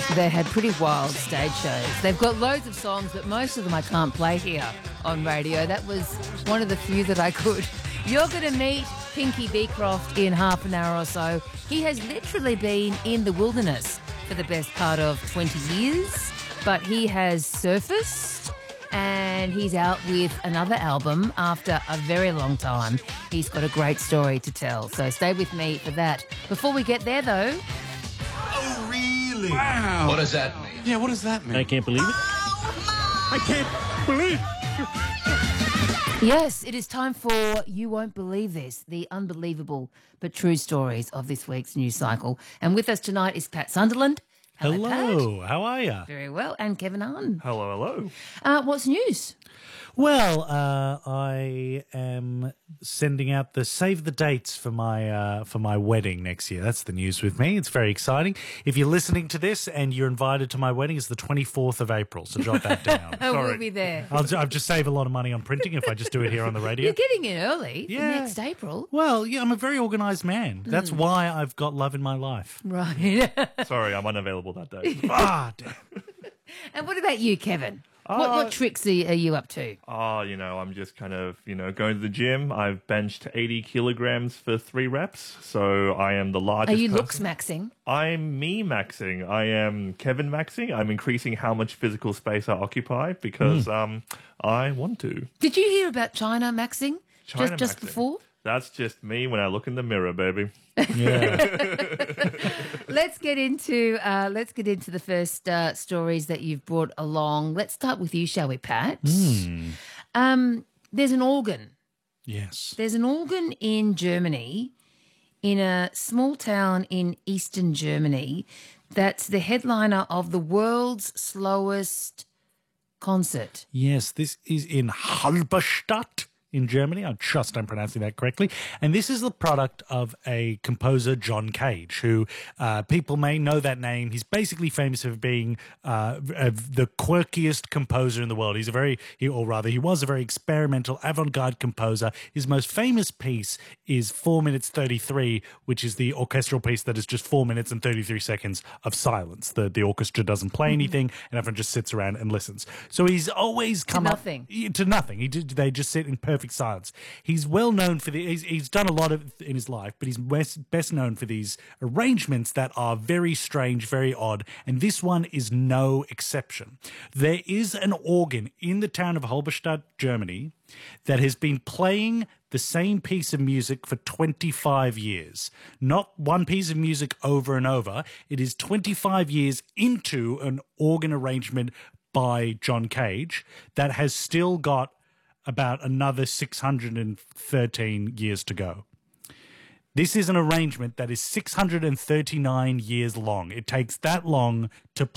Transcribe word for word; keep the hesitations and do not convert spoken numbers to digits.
They had pretty wild stage shows. They've got loads of songs, but most of them I can't play here on radio. That was one of the few that I could. You're going to meet Pinky Beecroft in half an hour or so. He has literally been in the wilderness for the best part of twenty years, but he has surfaced and he's out with another album after a very long time. He's got a great story to tell, so stay with me for that. Before we get there, though... Oh, really? Wow. What does that mean? Yeah, what does that mean? I can't believe it. I can't believe it. Yes, it is time for You Won't Believe This, the unbelievable but true stories of this week's news cycle. And with us tonight is Pat Sunderland. Hello, Hello, Pat. how are you? Very well. And Kevin Hahn. Hello, hello. Uh, what's news? Well, uh, I am sending out the save the dates for my uh, for my wedding next year. That's the news with me. It's very exciting. If you're listening to this and you're invited to my wedding, it's the twenty-fourth of April, so jot that down. We'll be there. I'll, I'll just save a lot of money on printing if I just do it here on the radio. You're getting in early for Yeah. next April. Well, yeah, I'm a very organised man. That's Mm. why I've got love in my life. Right. Sorry, I'm unavailable that day. Ah, damn. And what about you, Kevin? what, Uh, what tricks are, are you up to? Oh, you know, I'm just kind of, you know, going to the gym. I've benched eighty kilograms for three reps, so I am the Are largest you person. looks maxing? I'm me maxing. I am Kevin maxing. I'm increasing how much physical space I occupy because um I want to. Did you hear about China maxing China just, just maxing. before? That's just me when I look in the mirror, baby. Yeah. Let's get into uh, let's get into the first uh, stories that you've brought along. Let's start with you, shall we, Pat? Mm. Um, there's an organ. Yes. There's an organ in Germany, in a small town in eastern Germany, that's the headliner of the world's slowest concert. Yes, this is in Halberstadt in Germany. I trust I'm pronouncing that correctly. And this is the product of a composer, John Cage, who uh, people may know that name. He's basically famous for being uh, the quirkiest composer in the world. He's a very, he, or rather, he was a very experimental, avant-garde composer. His most famous piece is four minutes thirty-three, which is the orchestral piece that is just four minutes and thirty-three seconds of silence. The, the orchestra doesn't play anything, and everyone just sits around and listens. So he's always come To up... nothing. To nothing. He did, they just sit in perfect silence. He's well known for the. He's, he's done a lot of in his life, but he's best, best known for these arrangements that are very strange, very odd, and this one is no exception. There is an organ in the town of Halberstadt, Germany, that has been playing the same piece of music for twenty-five years. Not one piece of music over and over. It is twenty-five years into an organ arrangement by John Cage that has still got about another six hundred thirteen years to go. This is an arrangement that is six hundred thirty-nine years long. It takes that long to